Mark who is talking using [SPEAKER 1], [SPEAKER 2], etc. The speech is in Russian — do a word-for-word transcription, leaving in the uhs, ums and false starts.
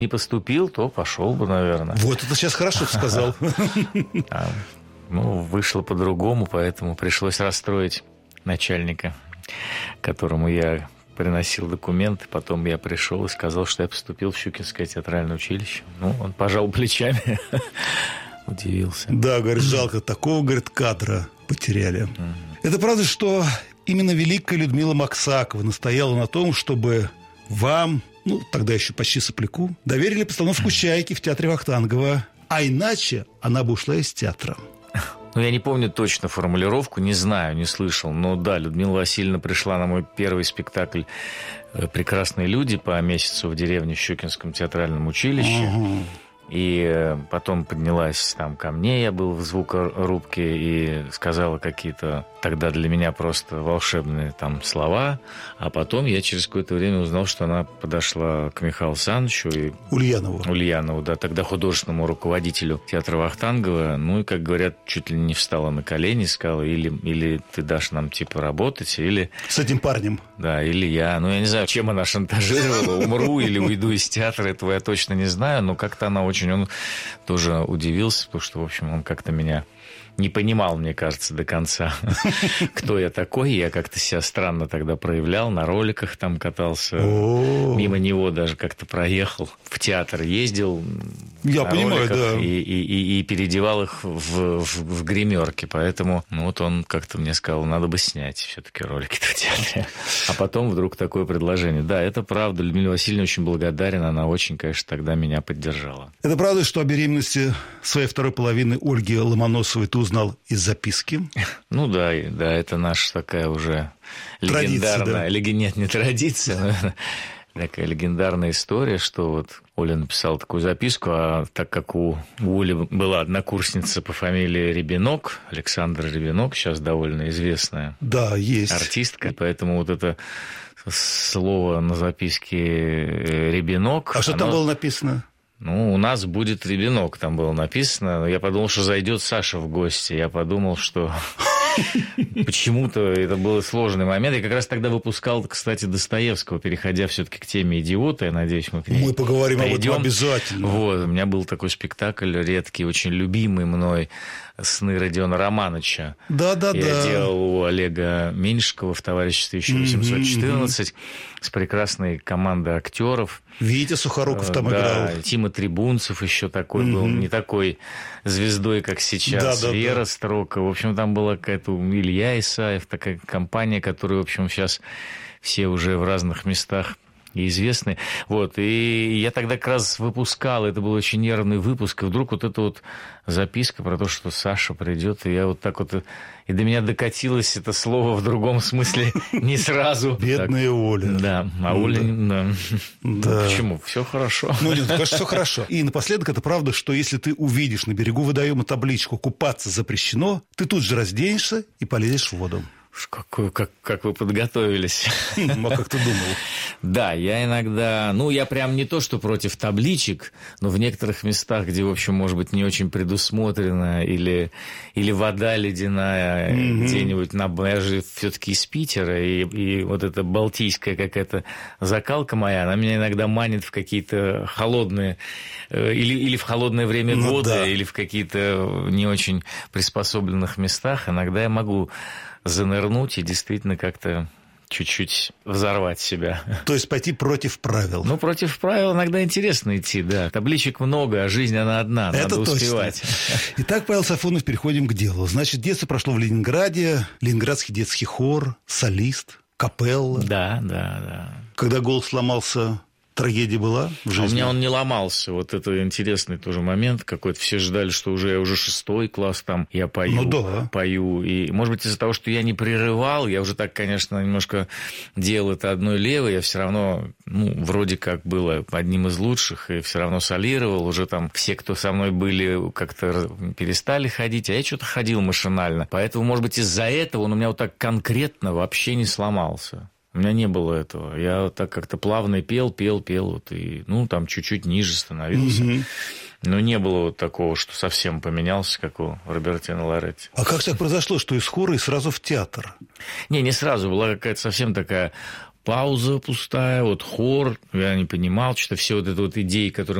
[SPEAKER 1] не поступил, то пошел бы, наверное.
[SPEAKER 2] Вот это сейчас хорошо сказал.
[SPEAKER 1] Ну, вышло по-другому, поэтому пришлось расстроить начальника, которому я приносил документы. Потом я пришел и сказал, что я поступил в Щукинское театральное училище. Ну, он пожал плечами, удивился.
[SPEAKER 2] Да, говорит, жалко, такого, говорит, кадра потеряли. Mm-hmm. Это правда, что именно великая Людмила Максакова настояла на том, чтобы вам, ну, тогда еще почти сопляку, доверили постановку «Чайки» в театре Вахтангова, а иначе она бы ушла из театра.
[SPEAKER 1] Ну, я не помню точно формулировку, не знаю, не слышал. Но да, Людмила Васильевна пришла на мой первый спектакль «Прекрасные люди» по месяцу в деревне в Щукинском театральном училище. Uh-huh. И потом поднялась там ко мне, я был в звукорубке, и сказала какие-то тогда для меня просто волшебные там слова. А потом я через какое-то время узнал, что она подошла к Михаилу Александровичу. И...
[SPEAKER 2] Ульянову.
[SPEAKER 1] Ульянову, да, тогда художественному руководителю театра Вахтангова. Ну и, как говорят, чуть ли не встала на колени, сказала, или, или ты дашь нам типа работать, или...
[SPEAKER 2] С этим парнем.
[SPEAKER 1] Да, или я. Ну, я не знаю, чем она шантажировала, умру или уйду из театра, этого я точно не знаю, но как-то она очень... Он тоже удивился, потому что, в общем, он как-то меня не понимал, мне кажется, до конца, кто я такой. Я как-то себя странно тогда проявлял, на роликах там катался, мимо него даже как-то проехал, в театр ездил.
[SPEAKER 2] Я понимаю, да.
[SPEAKER 1] И, и, и, и переодевал их в, в, в гримерки. Поэтому ну, вот он как-то мне сказал, надо бы снять все-таки ролики в театре. А потом вдруг такое предложение. Да, это правда. Людмила Васильевна очень благодарен. Она очень, конечно, тогда меня поддержала.
[SPEAKER 2] Это правда, что о беременности своей второй половины Ольги Ломоносовой ты узнал из записки?
[SPEAKER 1] Ну да, да, это наша такая уже
[SPEAKER 2] традиция,
[SPEAKER 1] легендарная...
[SPEAKER 2] Да?
[SPEAKER 1] Лег... Нет, не традиция, но... Такая легендарная история, что вот Оля написала такую записку, а так как у Оли была однокурсница по фамилии Рябинок, Александра Рябинок, сейчас довольно известная
[SPEAKER 2] да, есть.
[SPEAKER 1] артистка, поэтому вот это слово на записке «Рябинок».
[SPEAKER 2] А что
[SPEAKER 1] оно...
[SPEAKER 2] там было написано?
[SPEAKER 1] Ну, у нас будет ребенок, там было написано. Я подумал, что зайдет Саша в гости. Я подумал, что почему-то это был сложный момент. Я как раз тогда выпускал, кстати, Достоевского, переходя все-таки к теме «Идиота». Я надеюсь, мы к ней
[SPEAKER 2] Мы поговорим
[SPEAKER 1] пойдем.
[SPEAKER 2] об этом обязательно.
[SPEAKER 1] Вот, у меня был такой спектакль редкий, очень любимый мной, «Сны Родиона Романовича».
[SPEAKER 2] Да-да-да.
[SPEAKER 1] Я делал у Олега Меньшикова в товариществе тысяча восемьсот четырнадцать mm-hmm. с прекрасной командой актеров.
[SPEAKER 2] Витя Сухоруков там
[SPEAKER 1] да,
[SPEAKER 2] играл.
[SPEAKER 1] Тима Трибунцев еще такой mm-hmm. был, не такой звездой, как сейчас. Да, Вера да, да. Строка. В общем, там была какая-то Илья Исаев, такая компания, которая, в общем, сейчас все уже в разных местах и известны. Вот. И я тогда как раз выпускал, это был очень нервный выпуск, и вдруг вот эта вот записка про то, что Саша придет, и я вот так вот... И до меня докатилось это слово в другом смысле не сразу.
[SPEAKER 2] Бедная Оля.
[SPEAKER 1] Да, а Оля... Да.
[SPEAKER 2] Да.
[SPEAKER 1] Почему? Все хорошо.
[SPEAKER 2] Ну, нет, конечно, все хорошо. И напоследок, это правда, что если ты увидишь на берегу водоема табличку «Купаться запрещено», ты тут же разденешься и полезешь в воду.
[SPEAKER 1] Какой, как, как вы подготовились.
[SPEAKER 2] Ну, а как ты думал?
[SPEAKER 1] Да, я иногда... Ну, я прям не то, что против табличек, но в некоторых местах, где, в общем, может быть, не очень предусмотрено, или, или вода ледяная mm-hmm. где-нибудь на... Я же все-таки из Питера, и, и вот эта балтийская какая-то закалка моя, она меня иногда манит в какие-то холодные... Или, или в холодное время ну, года, да. или в какие-то не очень приспособленных местах. Иногда я могу... занырнуть и действительно как-то чуть-чуть взорвать себя.
[SPEAKER 2] То есть пойти против правил.
[SPEAKER 1] Ну, против правил иногда интересно идти, да. Табличек много, а жизнь она одна,
[SPEAKER 2] это
[SPEAKER 1] надо
[SPEAKER 2] точно.
[SPEAKER 1] Успевать.
[SPEAKER 2] Итак, Павел Сафонов, переходим к делу. Значит, детство прошло в Ленинграде, Ленинградский детский хор, солист, капелла.
[SPEAKER 1] Да, да, да.
[SPEAKER 2] Когда голос сломался... Трагедия была в жизни?
[SPEAKER 1] А у меня он не ломался. Вот это интересный тоже момент какой-то. Все ждали, что уже, уже шестой класс там я пою,
[SPEAKER 2] ну, да.
[SPEAKER 1] пою. И, может быть, из-за того, что я не прерывал, я уже так, конечно, немножко делал это одной левой, я все равно, ну, вроде как было одним из лучших, и все равно солировал. Уже там все, кто со мной были, как-то перестали ходить, а я что-то ходил машинально. Поэтому, может быть, из-за этого он у меня вот так конкретно вообще не сломался. У меня не было этого. Я вот так как-то плавно пел, пел, пел, вот, и, ну, там чуть-чуть ниже становился. Mm-hmm. Но не было вот такого, что совсем поменялся, как у Робертино Лоретти.
[SPEAKER 2] А как так произошло, что из хора и сразу в театр?
[SPEAKER 1] Не, не сразу. Была какая-то совсем такая пауза пустая, вот хор, я не понимал, что все вот это вот идеи, которые